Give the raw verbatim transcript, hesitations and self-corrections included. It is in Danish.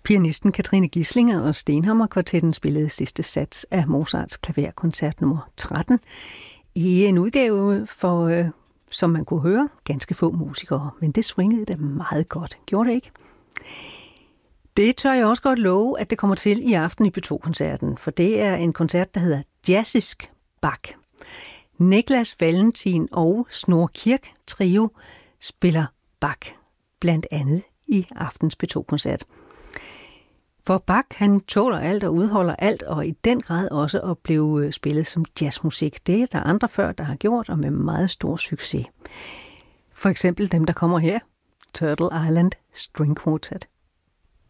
Pianisten Katrine Gislinger og Stenhammer-kvartetten spillede sidste sats af Mozarts klaverkoncert nummer tretten i en udgave for, øh, som man kunne høre, ganske få musikere, men det swingede da meget godt, gjorde det ikke? Det tør jeg også godt love, at det kommer til i aften i P to-koncerten, for det er en koncert, der hedder Jazzisk Bach. Niklas Valentin og Snor Kirk Trio spiller Bach, blandt andet i aftens P to-koncert. For Bach, han tåler alt og udholder alt, og i den grad også at blive spillet som jazzmusik. Det er der andre før, der har gjort, og med meget stor succes. For eksempel dem, der kommer her, Turtle Island String Quartet.